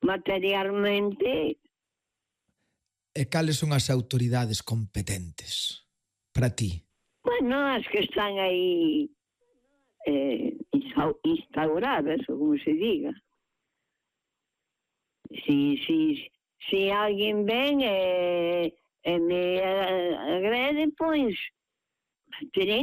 materialmente. E cales son as autoridades competentes para ti? Bueno, as que están aí instauradas, ou como se diga. Si alguén ven e me agrede, pois terei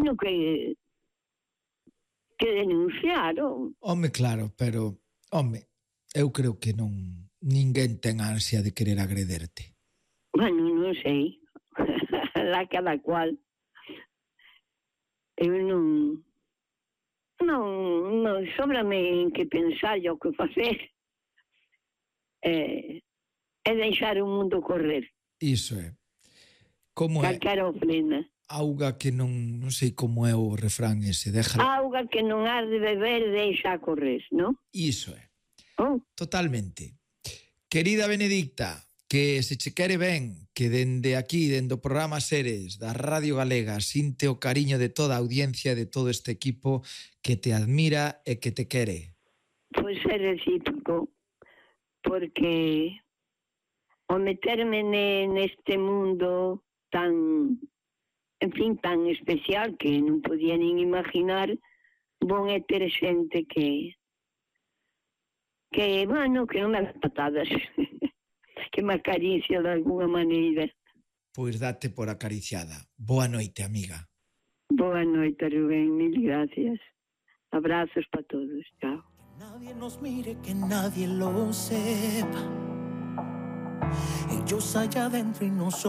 que denunciar. Home, claro, pero, eu creo que ninguén ten ansia de querer agrederte. Bueno, non sei. Lá cada cual. Eu non, sóbrame en que pensar e o que facer. É deixar o mundo correr. Iso é. Como é? Calquera o frena. Auga que non sei como é o refrán ese, déjala. Auga que non has de beber, deixa correr, non? Iso é. Oh. Totalmente. Querida Benedicta, que se che quere ben, que dende aquí, dende o programa Seres, da Radio Galega, sinte o cariño de toda a audiencia, de todo este equipo que te admira e que te quere. Pois é recíproco, porque ao meterme neste mundo tan, en fin, tan especial que non podía nin imaginar, bon é ter xente que bueno, que non me dá patadas, que me acaricia de alguna maneira. Pois date por acariciada. Boa noite, amiga. Boa noite, Rubén, mil gracias. Abrazos para todos, chao. Que nadie nos mire, que nadie lo sepa. Ellos allá adentro y nosotros